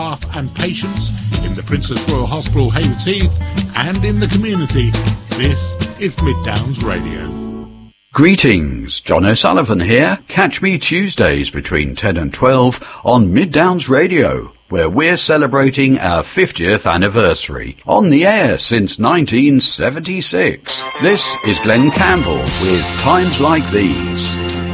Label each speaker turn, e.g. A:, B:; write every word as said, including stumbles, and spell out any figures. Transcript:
A: staff and patients in the Princess Royal Hospital, Haywards Heath, and in the community. This is Mid Downs Radio.
B: Greetings, John O'Sullivan here. Catch me Tuesdays between ten and twelve on Mid Downs Radio, where we're celebrating our fiftieth anniversary, on the air since nineteen seventy-six. This is Glenn Campbell with Times Like These.